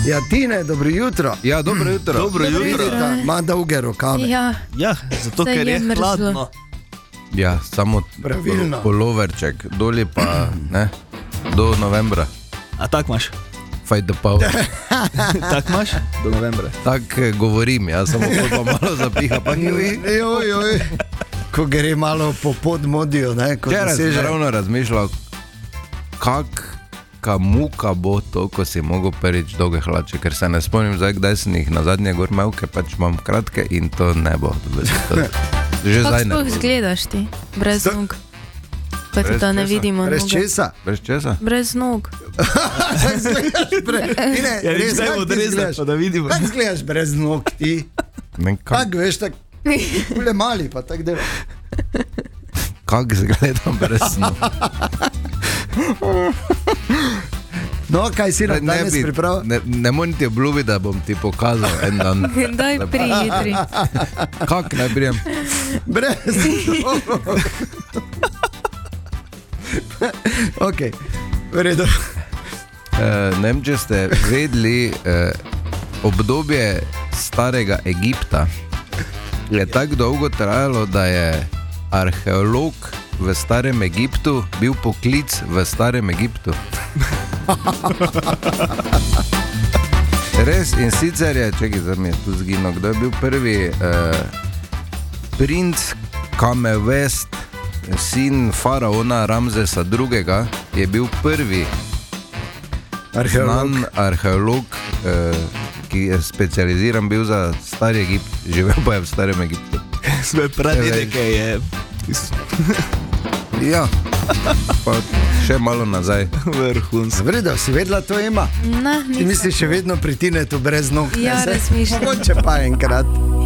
Ja, Tine, dobro jutro. Ja, dobro jutro. Dobro jutro. Vidite, ima dolge rokave. Ja, Ja, zato Saj ker je je mrzlo. hladno. Ja, samo Pravilno. poloverček, doli pa ne, do novembra. A tak imaš? Fight the power. Tak imaš? Do novembra. Tak govorim, jaz samo pa malo zapiha. Pa Joj. Ko gre malo po podmodiju, ne, ko včeraj sem doseže. ravno razmišljal, kakšna muka bo to, ko si mogel prvič dolge hlače, ker se ne spomnim zdaj, kdaj sem jih na zadnje gor imel, ker pač imam kratke in to ne bo. Že kako zdaj ne sploh bo. izgledaš ti, brez Sto- nog? Kaj ti Brez da ne česa? vidimo Brez noge? česa? Brez česa? Brez nog. Tine, Ja, res, zdaj kako ti odrezati, izgledaš? pa da vidimo. Kako izgledaš brez nog ti? Ne, Kako veš, tako le mali pa tako dela. kak zgledam brez nog? No, kaj si nam danes pripravil? Ne morem ti obljubiti, da bom ti pokazal en dan. Daj pri jutri. Kak naj prijem? Brez nog. Ok, v redu. Ne vem, če ste vedeli, obdobje starega Egipta je tako dolgo trajalo, da je arheolog v starem Egiptu bil poklic v starem Egiptu. Res, in sicer je, čekaj, zdaj mi je tu zginil, kdo je bil prvi princ Kamevest, sin faraona Ramzesa II, je bil prvi znan arheolog, ki je specializiran bil za stari Egipt, živel pa je v starem Egiptu. Sve pradedeke je Ja, pa še malo nazaj. vrhunsko. V redu, si vedela, to ima? Ne, Ti misliš še vedno pri Tinetu brez nog? Ja, ne, saj razmišljam. Mogoče pa enkrat.